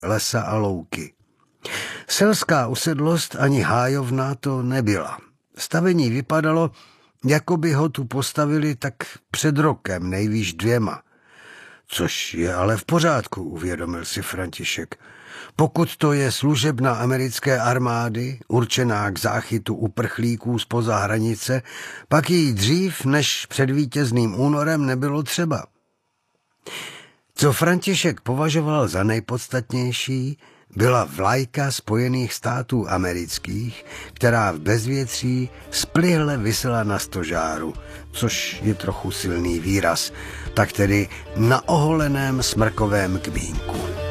lesa a louky. Selská usedlost ani hájovna to nebyla. Stavení vypadalo, jako by ho tu postavili tak před rokem, nejvýš 2. Což je ale v pořádku, uvědomil si František. Pokud to je služebna americké armády, určená k záchytu uprchlíků zpoza hranice, pak jí dřív než před vítězným únorem nebylo třeba. Co František považoval za nejpodstatnější, byla vlajka Spojených států amerických, která v bezvětří splihle visela na stožáru, což je trochu silný výraz, tak tedy na oholeném smrkovém kmínku.